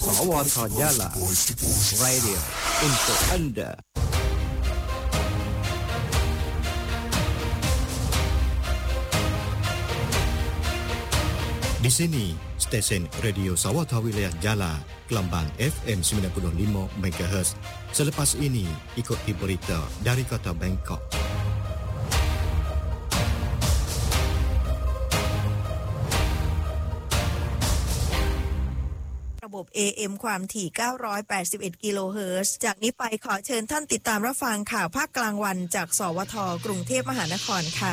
สวทยะลา Radio Info Anda Di sini, stesen radio Sawata Wilayah Jala, Gelambang FM 95 MHz. Selepas ini, ikuti berita dari Kota Bangkok. AM ความถี่981กิโลเฮิรตซ์จากนี้ไปขอเชิญท่านติดตามรับฟังข่าวภาคกลางวันจากสวทกรุงเทพมหานครค่ะ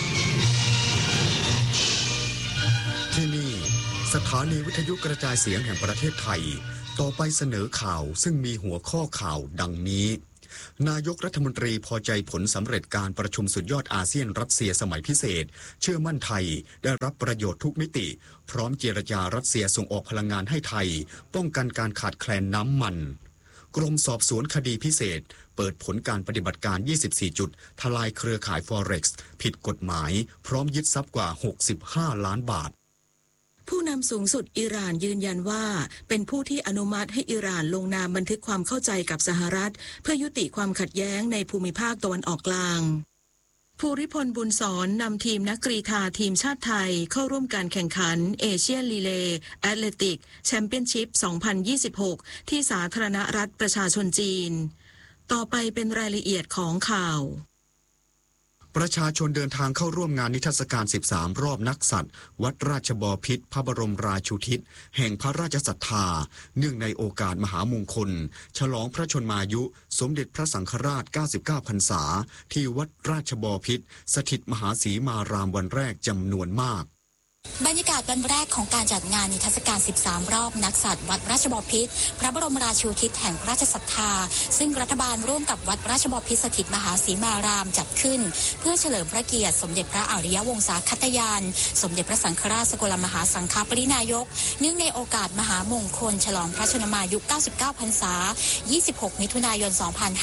ที่นี่สถานีวิทยุกระจายเสียงแห่งประเทศไทยต่อไปเสนอข่าวซึ่งมีหัวข้อข่าวดังนี้นายกรัฐมนตรีพอใจผลสำเร็จการประชุมสุดยอดอาเซียนรัสเซียสมัยพิเศษเชื่อมั่นไทยได้รับประโยชน์ทุกมิติพร้อมเจรจารัสเซียส่งออกพลังงานให้ไทยป้องกันการขาดแคลนน้ำมันกรมสอบสวนคดีพิเศษเปิดผลการปฏิบัติการ24จุดทลายเครือข่าย Forex ผิดกฎหมายพร้อมยึดทรัพย์กว่า65ล้านบาทผู้นำสูงสุดอิหร่านยืนยันว่าเป็นผู้ที่อนุมัติให้อิหร่านลงนามบันทึกความเข้าใจกับสหรัฐเพื่อยุติความขัดแย้งในภูมิภาคตะวันออกกลางภูริพลบุญสอนนำทีมนักกรีฑาทีมชาติไทยเข้าร่วมการแข่งขันเอเชียนรีเลย์แอตเลติกแชมเปี้ยนชิพ 2026 ที่สาธารณรัฐประชาชนจีนต่อไปเป็นรายละเอียดของข่าวประชาชนเดินทางเข้าร่วมงานนิทรรศการ13รอบนักสัตว์วัดราชบพิตรพระบรมราชูทิศแห่งพระราชศรัทธาเนื่องในโอกาสมหามงคลฉลองพระชนมายุสมเด็จพระสังฆราช99พรรษาที่วัดราชบพิตรสถิตมหาศรีมารามวันแรกจำนวนมากบรรยากาศวันแรกของการจัดงานนิทรรศการ13รอบนักสัตว์วัดราชบพิตรพระบรมราชูทิศแห่งพระราชศรัทธาซึ่งรัฐบาลร่วมกับวัดราชบพิตรสถิตมหาศรีมารามจัดขึ้นเพื่อเฉลิมพระเกียรติสมเด็จพระอริยวงศาคตยานสมเด็จพระสังฆราชสกลมหาสังฆปรินายกเนื่องในโอกาสมหามงคลฉลองพระชนมายุ99พรรษา26มิถุนายน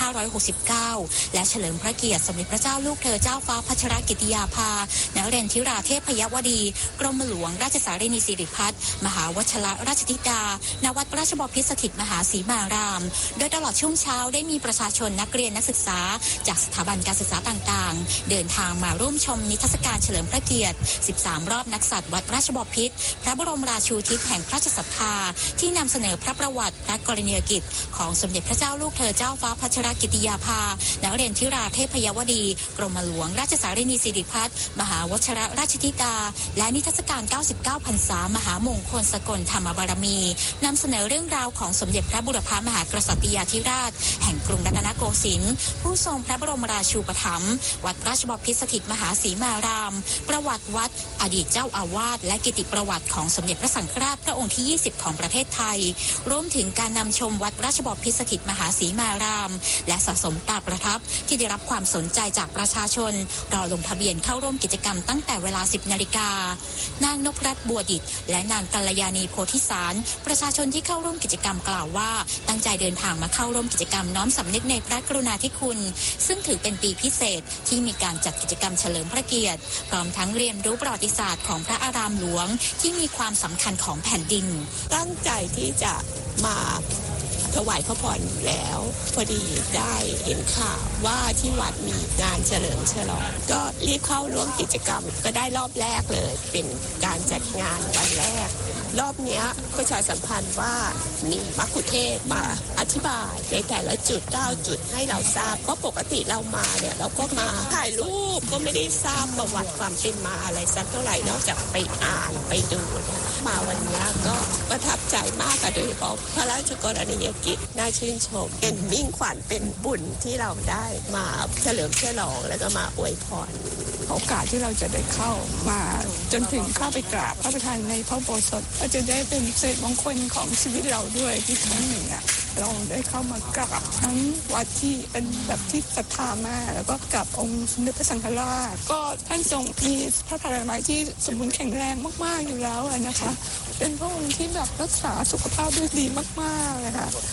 2569และเฉลิมพระเกียรติสมเด็จพระเจ้าลูกเธอเจ้าฟ้าพัชรกิติยาภานเรนทิราเทพยวดีกรมหลวงราชสารีนีสิริพัฒน์มหาวชิรราชธิดาณวัดราชบพิตรสถิตมหาศรีมารามโดยตลอดช่วงเช้าได้มีประชาชนนักเรียนนักศึกษาจากสถาบันการศึกษาต่างๆเดินทางมาร่วมชมนิทรรศการเฉลิมพระเกียรติ13รอบนักสัตว์วัดราชบพิตรพระบรมราชูทิศแห่งพระราชศรัทธาที่นำเสนอพระประวัติและกรณียกิจของสมเด็จพระเจ้าลูกเธอเจ้าฟ้าพัชรกิติยาภานเรนทิราเทพยวดีกรมหลวงราชสารีนีสิริพัฒน์มหาวชิรราชธิดาและนิทรรศการ99พรรษามหามงคลสกลธรรมบารมีนำเสนอเรื่องราวของสมเด็จพระบุรพมหากษัตริยาธิราชแห่งกรุงรัตนโกสินทร์ผู้ทรงพระบรมราชูปถัมภ์วัดราชบพิตรสถิตมหาศรีมารามประวัติวัดอดีตเจ้าอาวาสและกิตติประวัติของสมเด็จพระสังฆราชพระองค์ที่20ของประเทศไทยรวมถึงการนำชมวัดราชบพิตรสถิตมหาศรีมารามและสะสมตราประทับที่ได้รับความสนใจจากประชาชนรอลงทะเบียนเข้าร่วมกิจกรรมตั้งแต่เวลา 10 นาฬิกานางนพรัตน์บัวดิษฐ์และนางกัลยาณีโพธิสารประชาชนที่เข้าร่วมกิจกรรมกล่าวว่าตั้งใจเดินทางมาเข้าร่วมกิจกรรมน้อมสำนึกในพระกรุณาธิคุณซึ่งถือเป็นปีพิเศษที่มีการจัดกิจกรรมเฉลิมพระเกียรติพร้อมทั้งเรียนรู้ประวัติศาสตร์ของพระอารามหลวงที่มีความสำคัญของแผ่นดินตั้งใจที่จะมาถวายพระพรแล้วพอดีได้เห็นข่าวว่าที่วัดมีงานเฉลิมฉลองก็รีบเข้าร่วมกิจกรรมก็ได้รอบแรกเลยเป็นการจัดงานวันแรกรอบนี้ประชาสัมพันธ์ว่ามีมัคคุเทศก์มาอธิบายในแต่ละจุด9จุดให้เราทราบเพราะปกติเรามาเนี่ยเราก็มาถ่ายรูปก็ไม่ได้ทราบประวัติความเป็นมาอะไรสักเท่าไหร่นอกจากไปอ่านไปดูมาวันนี้ก็ประทับใจมากโดยเฉพาะพระราชกรณียกิจน่าชื่นชมเป็นมิ่งขวัญเป็นบุญที่เราได้มาเฉลิมฉลองแล้วก็มาอวยพรโอกาสที่เราจะได้เข้ามาจนถึงเข้าไปกราบพระประธานในพระโบสถก็จะได้เป็นสิริมงคลของชีวิตเราด้วยที่ครั้งหนึ่งเราได้เข้ามากราบทั้งวัดที่เป็นแบบที่ศรัทธามากแล้วก็กราบองค์สมเด็จพระสังฆราชก็ท่านทรงมีพระพลานามัยที่สมบูรณ์แข็งแรงมากๆอยู่แล้วนะคะเป็นพระองค์ที่แบบรักษาสุขภาพได้ดีมากๆเลยค่ะ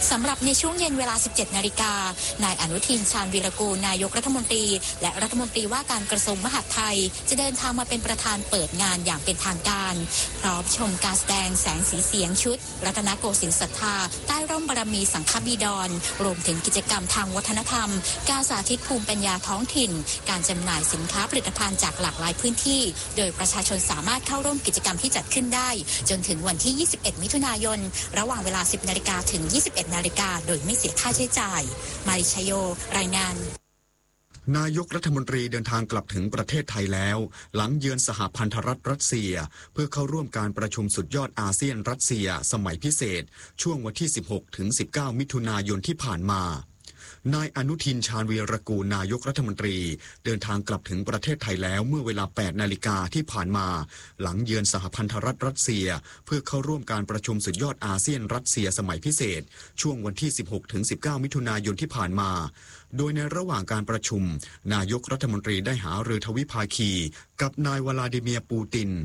สำหรับในช่วงเย็นเวลา 17 นาฬิกานายอนุทินชาญวีรกูลนายกรัฐมนตรีและรัฐมนตรีว่าการกระทรวงมหาดไทยจะเดินทางมาเป็นประธานเปิดงานอย่างเป็นทางการพร้อมชมการแสดงแสงสีเสียงชุดรัตนโกสินทร์ศรัทธาใต้ร่มบารมีสังฆบิดรรวมถึงกิจกรรมทางวัฒนธรรมการสาธิตภูมิปัญญาท้องถิ่นการจำหน่ายสินค้าผลิตภัณฑ์จากหลากหลายพื้นที่โดยประชาชนสามารถเข้าร่วมกิจกรรมที่จัดขึ้นได้จนถึงวันที่ 21 มิถุนายนระหว่างเวลา 10 นาฬิกาถึง 21 นาฬิกาโดยไม่เสียค่าใช้จ่ายมาริชโยรายงานนายกรัฐมนตรีเดินทางกลับถึงประเทศไทยแล้วหลังเยือนสหพันธรัฐรัสเซียเพื่อเข้าร่วมการประชุมสุดยอดอาเซียนรัสเซียสมัยพิเศษช่วงวันที่ 16 ถึง 19 มิถุนายนที่ผ่านมานายอนุทินชาญวีรกูลนายกรัฐมนตรีเดินทางกลับถึงประเทศไทยแล้วเมื่อเวลา 8 นาฬิกาที่ผ่านมาหลังเยือนสหพันธรัฐรัสเซียเพื่อเข้าร่วมการประชุมสุดยอดอาเซียนรัสเซียสมัยพิเศษช่วงวันที่ 16 ถึง 19 มิถุนายนที่ผ่านมาโดยในระหว่างการประชุมนายกรัฐมนตรีได้หารือทวิภาคีกับนายวลาดิเมียร์ปูติน